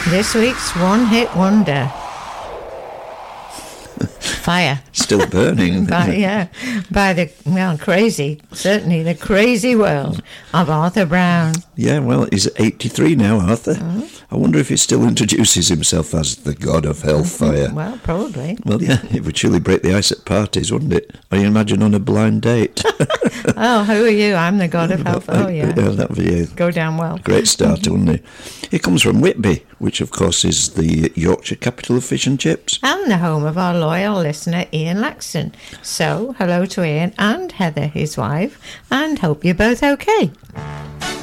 This week's one-hit wonder. Fire. Still burning. By the crazy world of Arthur Brown. Yeah, well, he's 83 now, Arthur. I wonder if he still introduces himself as the god of hellfire. Well, probably. Well, yeah, it would surely break the ice at parties, wouldn't it? Or you imagine on a blind date. Oh, who are you? I'm the god of hellfire. Oh, yeah. That'd be Go down well. Great starter, wouldn't it? He comes from Whitby, which, of course, is the Yorkshire capital of fish and chips. And the home of our loyal listener, Ian Laxton. So, hello to Ian and Heather, his wife, and hope you're both okay.